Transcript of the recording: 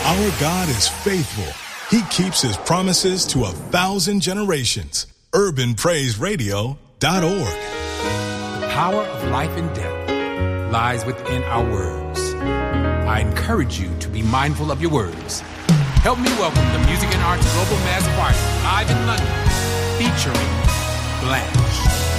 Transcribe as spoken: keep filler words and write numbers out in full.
Our God is faithful. He keeps his promises to a thousand generations. urban praise radio dot org. The power of life and death lies within our words. I encourage you to be mindful of your words. Help me welcome the Music and Arts Global Mass Choir live in London, featuring Blanche.